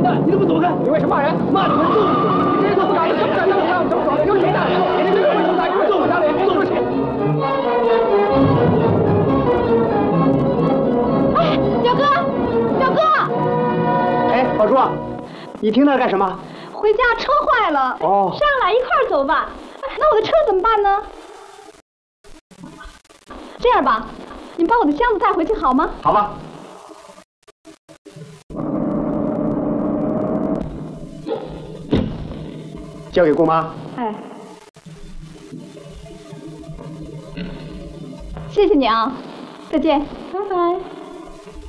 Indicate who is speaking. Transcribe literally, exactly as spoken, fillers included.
Speaker 1: 蛋，你怎么走开？你为什么骂人？骂你们揍你！你这人怎么敢？怎么敢？怎么敢？怎么敢？有谁打人？你这人为什么打？你们揍我家人，揍不起！
Speaker 2: 哎，表哥，表哥！
Speaker 3: 哎，宝珠，你听那干什么？
Speaker 2: 回家车坏了。
Speaker 3: 哦。
Speaker 2: 上来一块儿走吧。那我的车怎么办呢？这样吧，你把我的箱子带回去好吗？
Speaker 3: 好吧。交给姑妈。
Speaker 2: 哎，谢谢你啊，再见，拜拜。